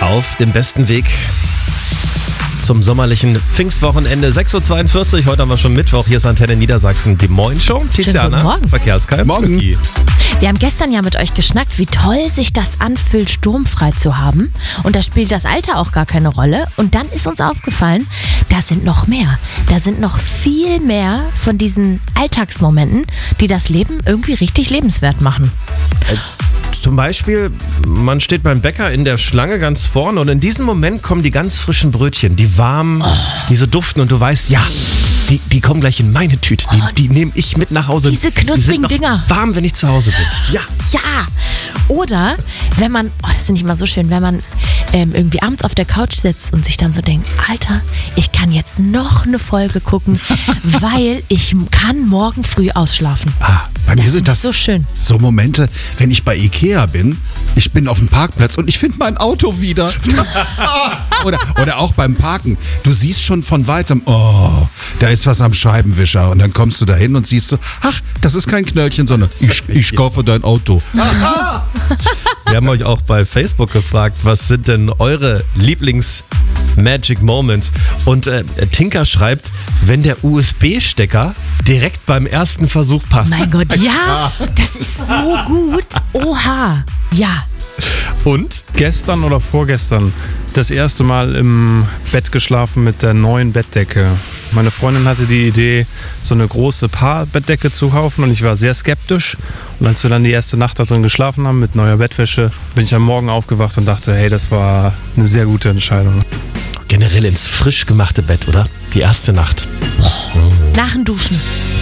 auf dem besten Weg zum sommerlichen Pfingstwochenende. 6.42 Uhr, heute haben wir schon Mittwoch. Hier ist Antenne Niedersachsen, die Moin-Show. Tiziana, Morgen. Verkehrskeim. Morgen. Wir haben gestern ja mit euch geschnackt, wie toll sich das anfühlt, sturmfrei zu haben. Und da spielt das Alter auch gar keine Rolle. Und dann ist uns aufgefallen, da sind noch mehr. Da sind noch viel mehr von diesen Alltagsmomenten, die das Leben irgendwie richtig lebenswert machen. Zum Beispiel, man steht beim Bäcker in der Schlange ganz vorne und in diesem Moment kommen die ganz frischen Brötchen, die warm, die so duften und du weißt, ja, die kommen gleich in meine Tüte, die nehme ich mit nach Hause. Diese knusprigen die sind noch Dinger. warm, wenn ich zu Hause bin. Ja. Ja! Oder wenn man, das finde ich immer so schön, wenn man irgendwie abends auf der Couch sitzt und sich dann so denkt, Alter, ich kann jetzt noch eine Folge gucken, weil ich kann morgen früh ausschlafen. Bei mir sind finde ich das so schön. so Momente, wenn ich bei Ikea bin, ich bin auf dem Parkplatz und ich finde mein Auto wieder. oder auch beim Parken. Du siehst schon von weitem, da ist was am Scheibenwischer. Und dann kommst du da hin und siehst so, ach, das ist kein Knöllchen, sondern ich kaufe dein Auto. Wir haben euch auch bei Facebook gefragt, was sind denn eure Lieblings-Magic Moments? Und Tinker schreibt, wenn der USB-Stecker direkt beim ersten Versuch passt. Mein Gott, ja, das ist so gut. Oha, ja. Und? Gestern oder vorgestern das erste Mal im Bett geschlafen mit der neuen Bettdecke. Meine Freundin hatte die Idee, so eine große Paarbettdecke zu kaufen und ich war sehr skeptisch. Und als wir dann die erste Nacht da drin geschlafen haben mit neuer Bettwäsche, bin ich am Morgen aufgewacht und dachte, hey, das war eine sehr gute Entscheidung. Generell ins frisch gemachte Bett, oder? Die erste Nacht. Nach dem Duschen.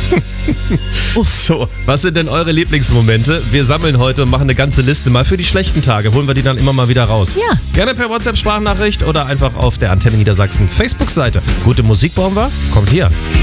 So, was sind denn eure Lieblingsmomente? Wir sammeln heute und machen eine ganze Liste. Mal für die schlechten Tage holen wir die dann immer mal wieder raus. Ja. Gerne per WhatsApp-Sprachnachricht oder einfach auf der Antenne Niedersachsen Facebook-Seite. Gute Musik brauchen wir? Kommt hier.